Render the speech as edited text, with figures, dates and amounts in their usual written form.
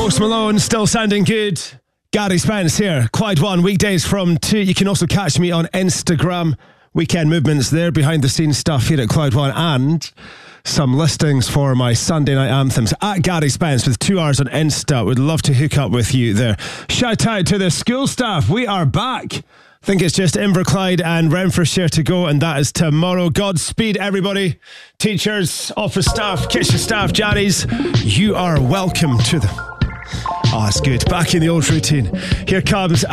Post Malone, still sounding good. Gary Spence here, Clyde One, weekdays from 2. You can also catch me on Instagram. Weekend movements there, behind the scenes stuff here at Clyde One, and some listings for my Sunday night anthems at Gary Spence with 2 hours on Insta. Would love to hook up with you there. Shout out to the school staff. We are back. I think it's just Inverclyde and Renfrewshire to go, and that is tomorrow. Godspeed, everybody. Teachers, office staff, kitchen staff, Jarries, you are welcome to them. Oh, that's good. Back in the old routine. Here comes